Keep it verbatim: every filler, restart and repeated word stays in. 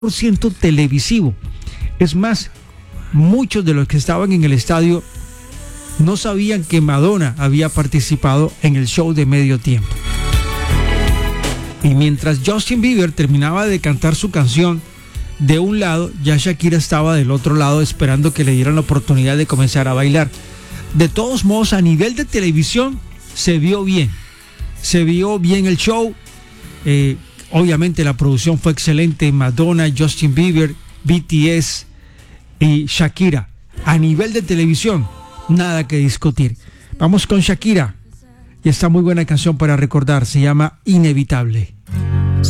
por ciento televisivo. Es más, muchos de los que estaban en el estadio no sabían que Madonna había participado en el show de medio tiempo. Y mientras Justin Bieber terminaba de cantar su canción, de un lado, ya Shakira estaba del otro lado esperando que le dieran la oportunidad de comenzar a bailar. De todos modos, a nivel de televisión, se vio bien. Se vio bien el show. Eh, obviamente la producción fue excelente. Madonna, Justin Bieber, B T S y Shakira. A nivel de televisión, nada que discutir. Vamos con Shakira. Y esta muy buena canción para recordar. Se llama Inevitable.